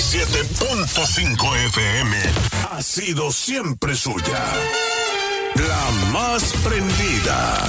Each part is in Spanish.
97.5 FM ha sido siempre suya. La más prendida.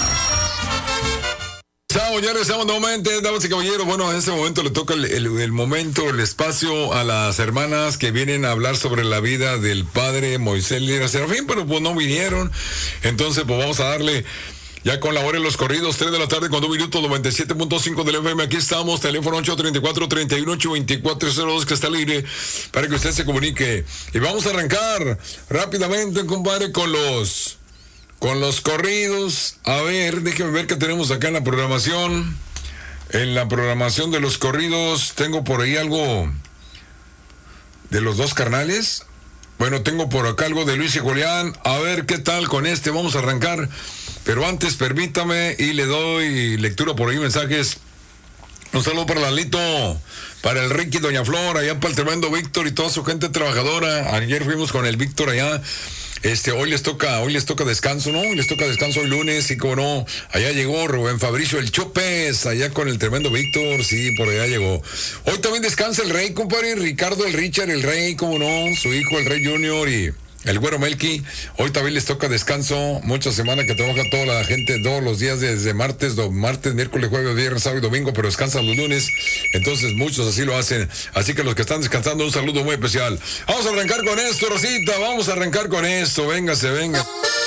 Ya regresamos nuevamente, damas y caballeros. Bueno, en este momento le toca el momento, el espacio a las hermanas que vienen a hablar sobre la vida del padre Moisés Lira Serafín, pero pues no vinieron. Entonces, pues vamos a darle ya con la hora de los corridos, 3 de la tarde con 2 minutos, 97.5 del FM. Aquí estamos, teléfono 834-31-82402, que está al aire para que usted se comunique. Y vamos a arrancar rápidamente, compadre, con los corridos. A ver, déjeme ver qué tenemos acá en la programación. En la programación de los corridos tengo por ahí algo de los dos carnales. Bueno, tengo por acá algo de Luis y Julián. A ver qué tal con este. Vamos a arrancar. Pero antes, permítame y le doy lectura por ahí, mensajes. Un saludo para Lalito, para el Ricky, Doña Flor, allá para el tremendo Víctor y toda su gente trabajadora. Ayer fuimos con el Víctor allá. Hoy les toca descanso, ¿no? Les toca descanso hoy lunes, y como no, allá llegó Rubén Fabricio el Chopes, allá con el tremendo Víctor, sí, por allá llegó. Hoy también descansa el Rey, compadre, Ricardo, el Richard, el Rey, como no, su hijo, el Rey Junior, y el Güero Melqui. Hoy también les toca descanso, mucha semana que trabaja toda la gente, todos los días desde martes, miércoles, jueves, viernes, sábado y domingo, pero descansan los lunes, entonces muchos así lo hacen. Así que los que están descansando, un saludo muy especial. Vamos a arrancar con esto, Rosita, vamos a arrancar con esto, véngase, venga.